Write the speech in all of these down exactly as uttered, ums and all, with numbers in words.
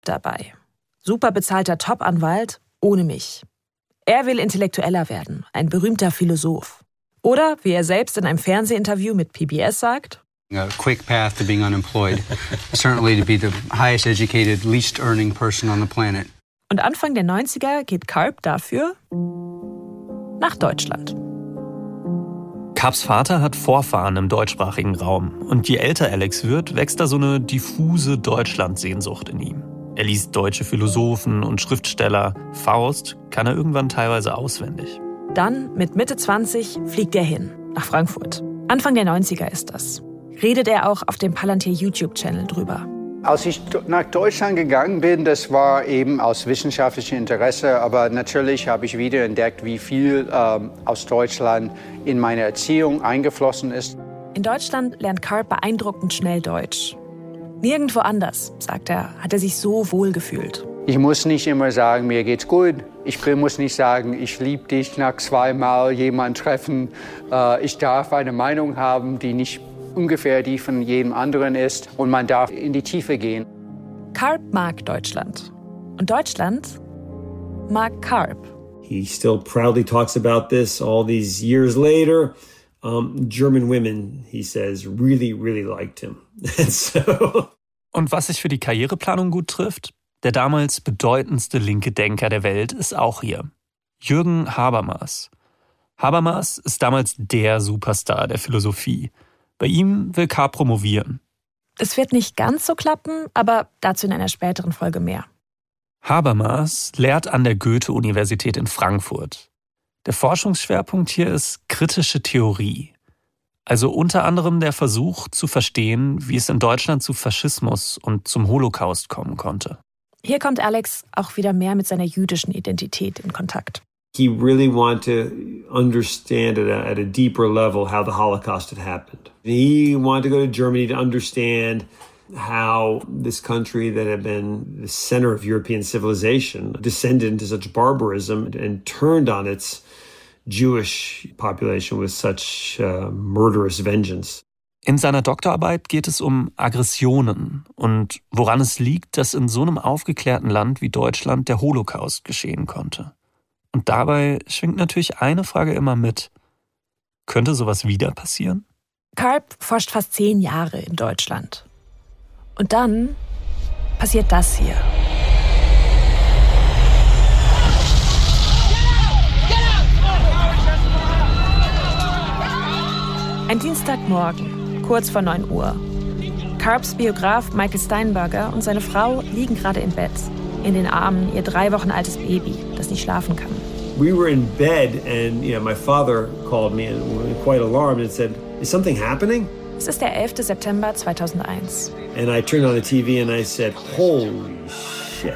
dabei. Super bezahlter Top-Anwalt ohne mich. Er will intellektueller werden, ein berühmter Philosoph. Oder, wie er selbst in einem Fernsehinterview mit P B S sagt, A quick path to being unemployed. Certainly to be the highest educated, least earning person on the planet. Und Anfang der neunziger geht Karp dafür nach Deutschland. Karps Vater hat Vorfahren im deutschsprachigen Raum. Und je älter Alex wird, wächst da so eine diffuse Deutschlandsehnsucht in ihm. Er liest deutsche Philosophen und Schriftsteller. Faust kann er irgendwann teilweise auswendig. Dann, mit Mitte zwanzig, fliegt er hin, nach Frankfurt. Anfang der neunziger ist das. Redet er auch auf dem Palantir YouTube-Channel drüber. Als ich nach Deutschland gegangen bin, das war eben aus wissenschaftlichem Interesse, aber natürlich habe ich wieder entdeckt, wie viel ähm, aus Deutschland in meine Erziehung eingeflossen ist. In Deutschland lernt Karp beeindruckend schnell Deutsch. Nirgendwo anders, sagt er, hat er sich so wohl gefühlt. Ich muss nicht immer sagen, mir geht's gut. Ich muss nicht sagen, ich liebe dich nach zweimal jemanden treffen. Äh, ich darf eine Meinung haben, die nicht ungefähr die von jedem anderen ist. Und man darf in die Tiefe gehen. Karp mag Deutschland. Und Deutschland mag Karp. He still proudly talks about this all these years later. Um, German women, he says, really, really liked him. so. Und was sich für die Karriereplanung gut trifft? Der damals bedeutendste linke Denker der Welt ist auch hier. Jürgen Habermas. Habermas ist damals der Superstar der Philosophie. Bei ihm will Karp promovieren. Es wird nicht ganz so klappen, aber dazu in einer späteren Folge mehr. Habermas lehrt an der Goethe-Universität in Frankfurt. Der Forschungsschwerpunkt hier ist kritische Theorie. Also unter anderem der Versuch zu verstehen, wie es in Deutschland zu Faschismus und zum Holocaust kommen konnte. Hier kommt Alex auch wieder mehr mit seiner jüdischen Identität in Kontakt. He really wanted to understand at a, at a deeper level how the Holocaust had happened. He wanted to go to Germany to understand how this country that had been the center of European civilization descended into such barbarism and turned on its Jewish population with such uh, murderous vengeance. In seiner Doktorarbeit geht es um Aggressionen und woran es liegt, dass in so einem aufgeklärten Land wie Deutschland der Holocaust geschehen konnte. Und dabei schwingt natürlich eine Frage immer mit. Könnte sowas wieder passieren? Karp forscht fast zehn Jahre in Deutschland. Und dann passiert das hier. Ein Dienstagmorgen, kurz vor neun Uhr. Karps Biograf Michael Steinberger und seine Frau liegen gerade im Bett. In den Armen ihr drei Wochen altes Baby, das nicht schlafen kann. We were in bed and you know, my father called me and we were quite alarmed and said, "Is something happening?" Es ist der elfter September zweitausendeins. And I turned on the T V and I said, "Holy shit."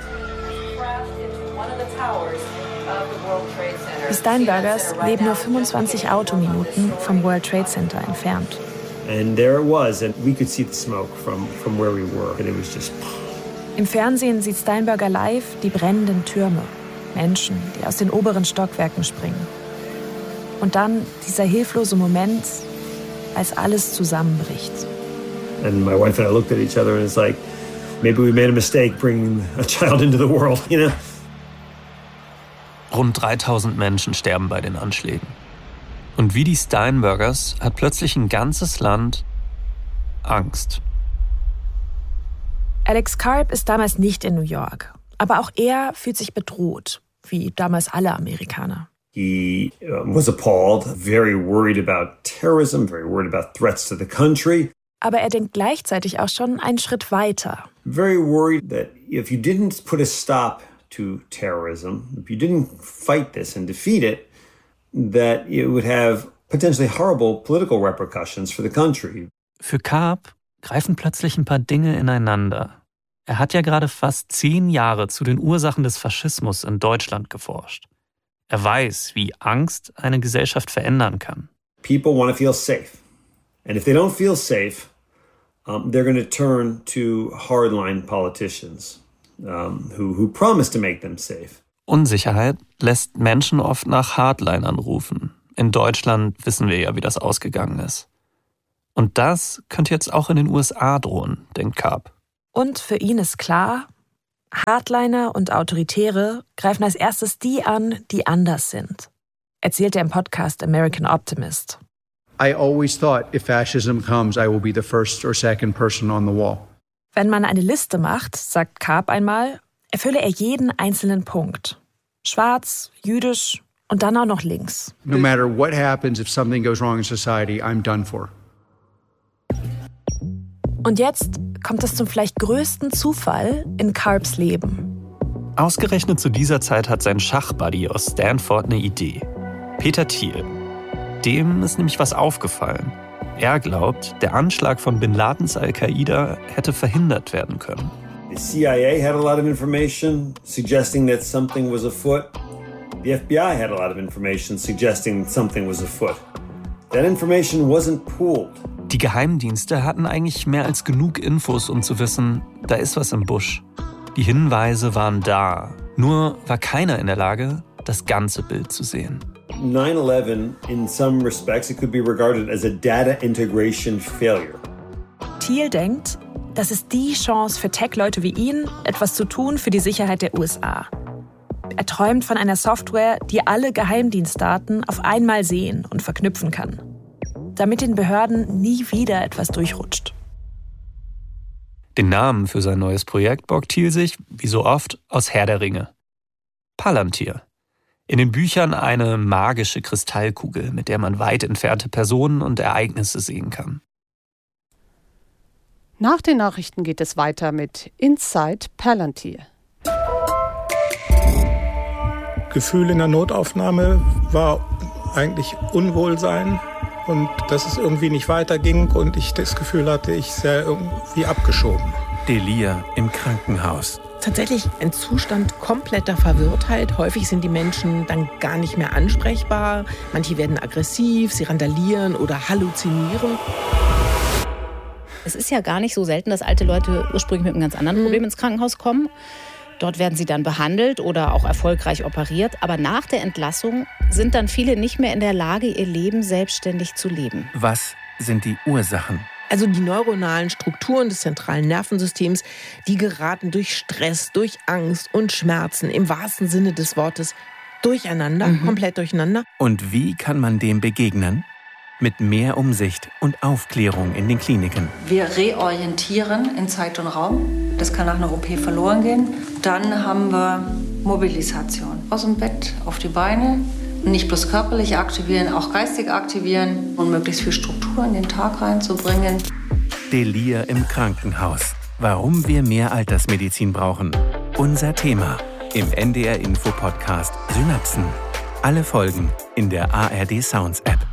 Die Steinbergers leben nur fünfundzwanzig Autominuten vom World Trade Center entfernt. And there it was and we could see the smoke from from where we were and it was just. Im Fernsehen sieht Steinberger live die brennenden Türme. Menschen, die aus den oberen Stockwerken springen. Und dann dieser hilflose Moment, als alles zusammenbricht. And my wife and I looked at each other and it's like, maybe we made a mistake bringing a child into the world, you know? Rund dreitausend Menschen sterben bei den Anschlägen. Und wie die Steinbergers hat plötzlich ein ganzes Land Angst. Alex Karp ist damals nicht in New York. Aber auch er fühlt sich bedroht, wie damals alle Amerikaner. He uh, was appalled, very worried about terrorism, very worried about threats to the country. Aber er denkt gleichzeitig auch schon einen Schritt weiter. Very worried that if you didn't put a stop to terrorism, if you didn't fight this and defeat it, that it would have potentially horrible political repercussions for the country. Für Karp greifen plötzlich ein paar Dinge ineinander. Er hat ja gerade fast zehn Jahre zu den Ursachen des Faschismus in Deutschland geforscht. Er weiß, wie Angst eine Gesellschaft verändern kann. People want to feel safe. And if they don't feel safe, um, they're going to turn to hardline politicians um, who, who promise to make them safe. Unsicherheit lässt Menschen oft nach Hardlinern rufen. In Deutschland wissen wir ja, wie das ausgegangen ist. Und das könnte jetzt auch in den U S A drohen, denkt Karp. Und für ihn ist klar, Hardliner und Autoritäre greifen als erstes die an, die anders sind, erzählt er im Podcast American Optimist. I always thought if fascism comes, I will be the first or second person on the wall. Wenn man eine Liste macht, sagt Karp einmal, erfülle er jeden einzelnen Punkt. Schwarz, jüdisch und dann auch noch links. No matter what happens, if something goes wrong in society, I'm done for. Und jetzt kommt es zum vielleicht größten Zufall in Karps Leben. Ausgerechnet zu dieser Zeit hat sein Schachbuddy aus Stanford eine Idee. Peter Thiel. Dem ist nämlich was aufgefallen. Er glaubt, der Anschlag von Bin Ladens Al-Qaida hätte verhindert werden können. The C I A had a lot of information suggesting that something was afoot. The F B I had a lot of information suggesting something was afoot. That information wasn't pooled. Die Geheimdienste hatten eigentlich mehr als genug Infos, um zu wissen, da ist was im Busch. Die Hinweise waren da, nur war keiner in der Lage, das ganze Bild zu sehen. nine eleven, in some respects, it could be regarded as a data integration failure. Thiel denkt, das ist die Chance für Tech-Leute wie ihn, etwas zu tun für die Sicherheit der U S A. Er träumt von einer Software, die alle Geheimdienstdaten auf einmal sehen und verknüpfen kann, damit den Behörden nie wieder etwas durchrutscht. Den Namen für sein neues Projekt borgt Thiel sich, wie so oft, aus Herr der Ringe. Palantir. In den Büchern eine magische Kristallkugel, mit der man weit entfernte Personen und Ereignisse sehen kann. Nach den Nachrichten geht es weiter mit Inside Palantir. Gefühl in der Notaufnahme war eigentlich Unwohlsein und dass es irgendwie nicht weiterging und ich das Gefühl hatte, ich sei irgendwie abgeschoben. Delir im Krankenhaus. Tatsächlich ein Zustand kompletter Verwirrtheit. Häufig sind die Menschen dann gar nicht mehr ansprechbar. Manche werden aggressiv, sie randalieren oder halluzinieren. Es ist ja gar nicht so selten, dass alte Leute ursprünglich mit einem ganz anderen Problem ins Krankenhaus kommen. Dort werden sie dann behandelt oder auch erfolgreich operiert. Aber nach der Entlassung sind dann viele nicht mehr in der Lage, ihr Leben selbstständig zu leben. Was sind die Ursachen? Also die neuronalen Strukturen des zentralen Nervensystems, die geraten durch Stress, durch Angst und Schmerzen im wahrsten Sinne des Wortes durcheinander, mhm. komplett durcheinander. Und wie kann man dem begegnen? Mit mehr Umsicht und Aufklärung in den Kliniken. Wir reorientieren in Zeit und Raum. Das kann nach einer O P verloren gehen. Dann haben wir Mobilisation. Aus dem Bett auf die Beine. Nicht bloß körperlich aktivieren, auch geistig aktivieren und möglichst viel Struktur in den Tag reinzubringen. Delir im Krankenhaus. Warum wir mehr Altersmedizin brauchen. Unser Thema im N D R Info Podcast Synapsen. Alle Folgen in der A R D Sounds App.